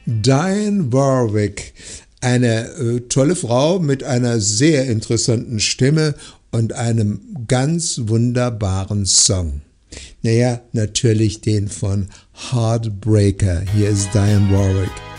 Dionne Warwick, eine tolle Frau mit einer sehr interessanten Stimme und einem ganz wunderbaren Song. Naja, natürlich den von Heartbreaker. Hier ist Dionne Warwick.